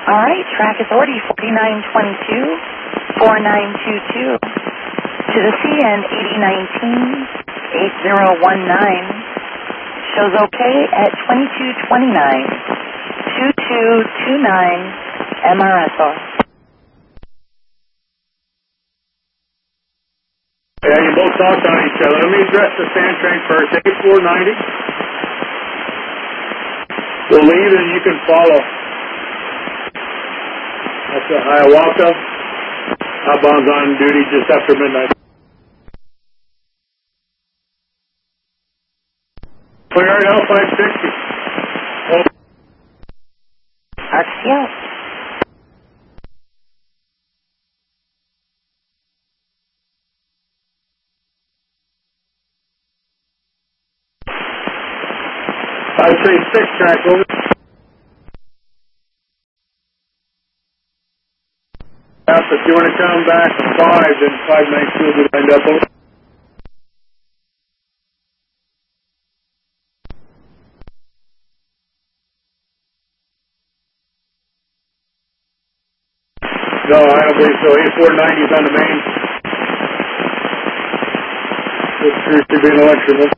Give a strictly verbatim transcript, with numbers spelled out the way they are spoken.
All right, track authority forty-nine twenty-two, forty-nine twenty-two to the C N eighty nineteen, eighty nineteen, shows okay at twenty-two twenty-nine, twenty-two twenty-nine, M R S O. Yeah, you both talked on each other. Let me address the sand train first. eighty-four ninety. We'll leave and you can follow. That's a Hiawatha. Outbound's on duty just after midnight. Clear at L five sixty. Oh. R C L. I'd say six track over. If you want to come back at five, then five nineteen will be lined up over. No, I don't believe so. eighty-four ninety is on the main. This crew should be an electrical.